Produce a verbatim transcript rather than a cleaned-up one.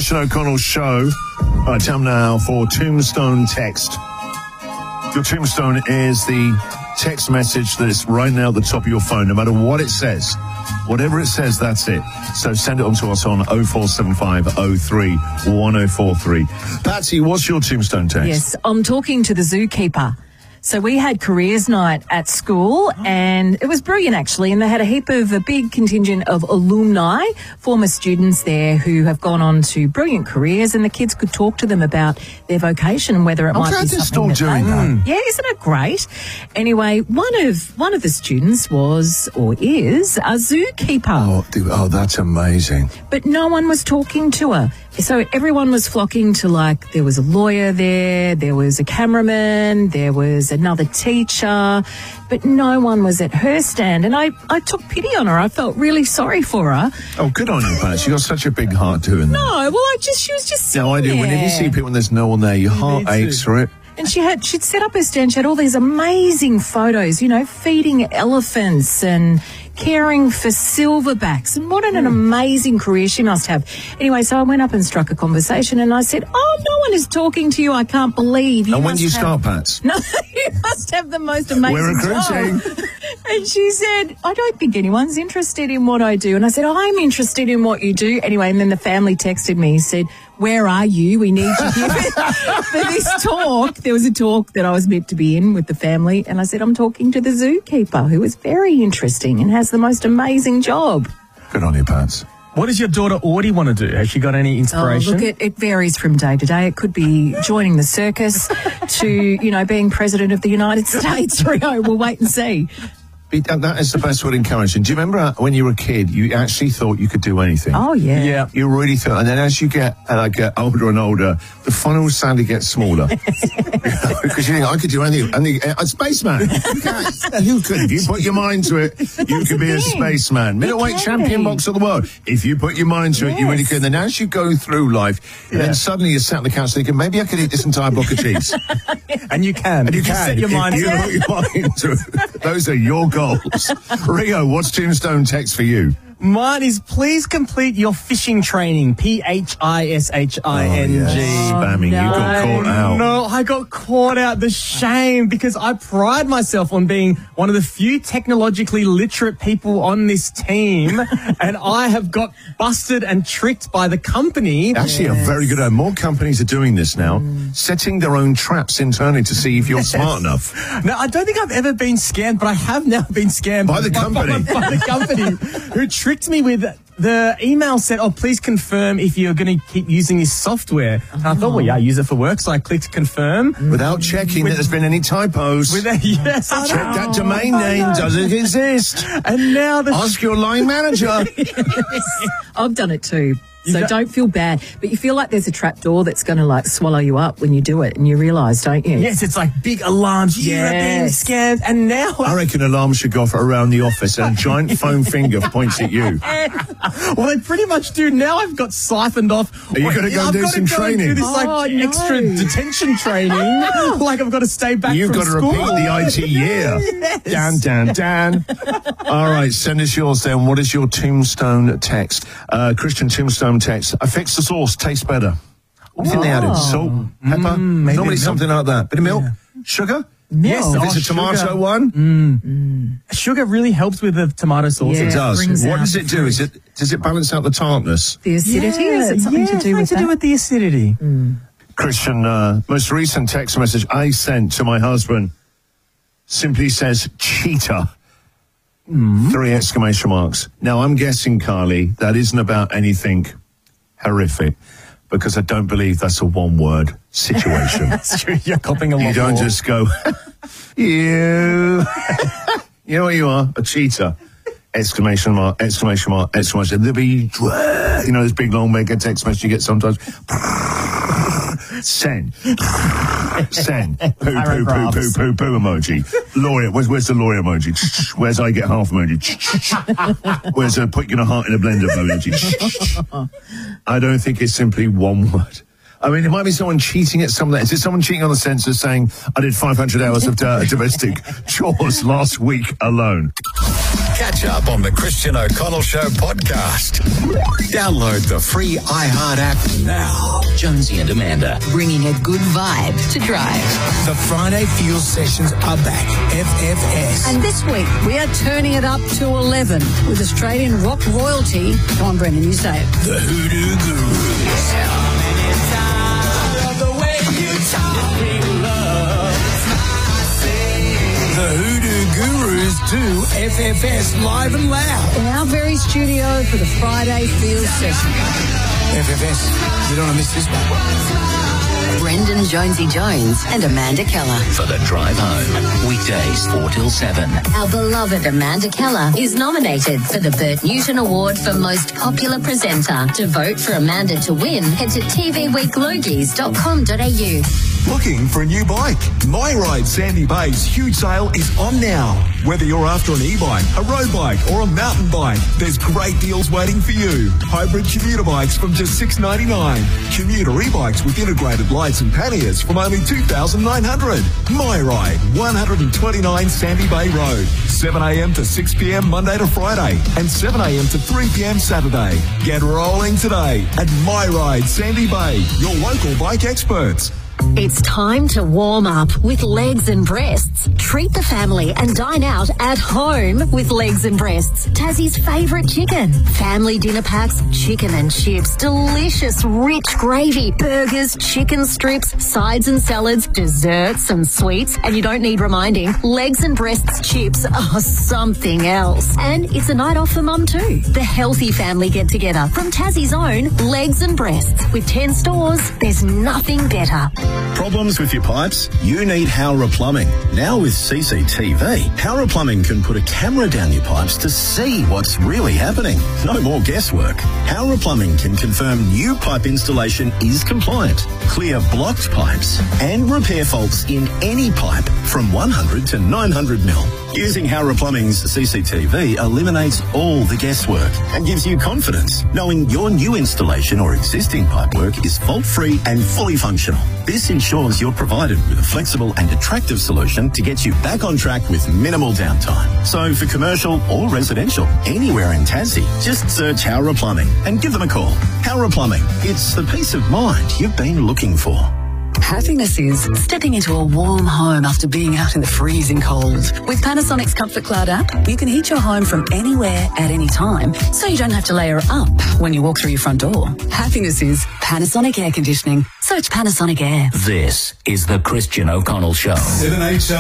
Christian O'Connell Show. Right, time now for Tombstone Text. Your tombstone is the text message that is right now at the top of your phone, no matter what it says. Whatever it says, that's it. So send it on to us on oh four seven five oh three one oh four three. Patsy, what's your tombstone text? Yes, I'm talking to the zookeeper. So we had careers night at school, and it was brilliant, actually, and they had a heap of, a big contingent of alumni, former students there who have gone on to brilliant careers, and the kids could talk to them about their vocation and whether it I'm might glad be they're something still that doing they- that. Yeah, isn't it great? Anyway, one of one of the students was, or is, a zookeeper. Oh, dude, oh, that's amazing. But no one was talking to her. So everyone was flocking to, like, there was a lawyer there, there was a cameraman, there was another teacher, but no one was at her stand. And I, I took pity on her. I felt really sorry for her. Oh, good on you, Patsy. You got such a big heart doing that. No, well, I just, she was just sitting No, I do. there. Whenever you see people and there's no one there, your heart too. aches for it. And she had, she'd set up her stand. She had all these amazing photos, you know, feeding elephants and caring for silverbacks. And what an, an amazing career she must have. Anyway, so I went up and struck a conversation and I said, oh, no one is talking to you. I can't believe. You And when must do you have- start, Pats? No, you must have the most amazing We're recruiting. job. And she said, I don't think anyone's interested in what I do. And I said, I'm interested in what you do. Anyway, and then the family texted me and said, where are you? We need you here for this talk. There was a talk that I was meant to be in with the family. And I said, I'm talking to the zookeeper, who is very interesting and has the most amazing job. Good on you, Pats. What does your daughter Audie want to do? Has she got any Oh, inspiration? look, it, it varies from day to day. It could be joining the circus to, you know, being president of the United States. Rio, we'll wait and see. Be- That that is the best word, encouraging. Do you remember uh, when you were a kid, you actually thought you could do anything? Oh, yeah. Yeah. You really thought, and then as you get uh, like get older and older, the funnel sadly gets smaller because you think I could do anything. And the, uh, a spaceman, you can't. Who could? If you put your mind to it, you that's could the be a thing. spaceman, middleweight can champion be. boxer of the world. If you put your mind to it, you really Yes. could. And then as you go through life, and then suddenly you're sat on the couch thinking, maybe I could eat this entire block of cheese. And you can. And you, you can set your if mind you to put it. your mind to it. Those are your goals. Rio, what's Tombstone Text for you? Mine is please complete your fishing training. P H I S H I N G. Oh, yes. Spamming. You got no. caught out. No, I got caught out. The shame, because I pride myself on being one of the few technologically literate people on this team, and I have got busted and tricked by the company. Actually, a very good idea. More companies are doing this now, setting their own traps internally to see if you're smart enough. Now, I don't think I've ever been scammed, but I have now been scammed By the company. By, by the company who tricked me with the email said, oh, please confirm if you're going to keep using this software. And I thought, well, yeah, I use it for work, so I clicked confirm. Without checking that there's been any typos. With a, yes, I Check know. that domain I name know. doesn't exist. And now the Ask your line manager. I've done it too. So You don't feel bad. But you feel like there's a trap door that's going to, like, swallow you up when you do it. And you realise, don't you? yes, it's like big alarms. You're being Yes. scammed. And now I reckon alarms should go off around the office and a giant foam finger points at you. well, they pretty much do. Now I've got siphoned off. Are you gonna go I've do gotta some go and training? do this like Oh, no. extra detention training. Like I've got to stay back You've from got to school. repeat the I T year. Yes. Dan, Dan, Dan. All right, send us yours then. What is your tombstone text? Uh, Christian tombstone text. I fixed the sauce. Tastes better. What do you think they added? Salt, pepper? maybe Normally milk. something like that. Bit of milk? Sugar? Yes, If oh, it's a tomato sugar. one? Sugar really helps with the tomato sauce. Yeah. It does. brings What out does the it do? Is it does it balance out the tartness? The acidity? Is it something yeah, to do with to that? do with the acidity. Christian, uh, most recent text message I sent to my husband simply says cheetah. Three exclamation marks. Now, I'm guessing, Carly, that isn't about anything horrific, because I don't believe that's a one-word situation. That's true. You're copying a lot You don't more. just go, you. You know what you are? A cheetah. Exclamation mark, exclamation mark, exclamation. There'll be, you know, this big long mega text message you get sometimes. Send. Send. Poo, poo, poo, poo, Paragraphs. poo, poo emoji. Lawyer. Where's, where's the lawyer emoji? Where's I get half emoji? Where's a put your heart in a blender emoji? I don't think it's simply one word. I mean, it might be someone cheating at something. Is it someone cheating on the census saying, I did five hundred hours of uh, domestic chores last week alone? Catch up on the Christian O'Connell Show podcast. Download the free iHeart app now. Jonesy and Amanda, bringing a good vibe to drive. The Friday Fuel Sessions are back. F F S. And this week, we are turning it up to eleven with Australian rock royalty. Come on, Brendan, you say it. The Hoodoo Gurus. How many times I love the way you talk me love. The Hoodoo Gurus do F F S live and loud. In our very studio for the Friday Field Session. F F S, you don't want to miss this one. Brendan Jonesy Jones and Amanda Keller. For the drive home, weekdays four till seven. Our beloved Amanda Keller is nominated for the Bert Newton Award for Most Popular Presenter. To vote for Amanda to win, head to t v week logies dot com dot a u. Looking for a new bike? MyRide Sandy Bay's huge sale is on now. Whether you're after an e-bike, a road bike or a mountain bike, there's great deals waiting for you. Hybrid commuter bikes from just six dollars ninety-nine. Commuter e-bikes with integrated lights and panniers from only two thousand nine hundred dollars. MyRide, one twenty-nine Sandy Bay Road. seven a m to six p m Monday to Friday and seven a m to three p m Saturday. Get rolling today at MyRide Sandy Bay, your local bike experts. It's time to warm up with Legs and Breasts. Treat the family and dine out at home with Legs and Breasts, Tassie's favourite chicken. Family dinner packs, chicken and chips, delicious rich gravy, burgers, chicken strips, sides and salads, desserts and sweets. And you don't need reminding, Legs and Breasts chips are something else. And it's a night off for mum too. The healthy family get-together from Tassie's own Legs and Breasts. With ten stores, there's nothing better. Problems with your pipes? You need Howrah Plumbing. Now with C C T V, Howrah Plumbing can put a camera down your pipes to see what's really happening. No more guesswork. Howrah Plumbing can confirm new pipe installation is compliant, clear blocked pipes, and repair faults in any pipe from one hundred to nine hundred mil. Using Howrah Plumbing's C C T V eliminates all the guesswork and gives you confidence knowing your new installation or existing pipework is fault-free and fully functional. This ensures you're provided with a flexible and attractive solution to get you back on track with minimal downtime. So for commercial or residential, anywhere in Tassie, just search Howrah Plumbing and give them a call. Howrah Plumbing, it's the peace of mind you've been looking for. Happiness is stepping into a warm home after being out in the freezing cold. With Panasonic's Comfort Cloud app, you can heat your home from anywhere at any time, so you don't have to layer up when you walk through your front door. Happiness is Panasonic Air Conditioning. Search Panasonic Air. This is the Christian O'Connell Show. seven H